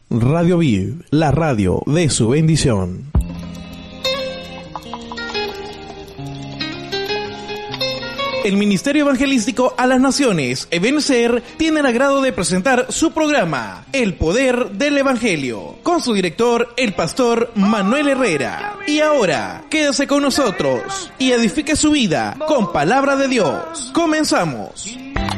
Radio Viv, la radio de su bendición. El Ministerio Evangelístico a las Naciones, Ebenecer, tiene el agrado de presentar su programa, El Poder del Evangelio, con su director, el pastor Manuel Herrera. Y ahora, quédese con nosotros y edifique su vida con palabra de Dios. Comenzamos.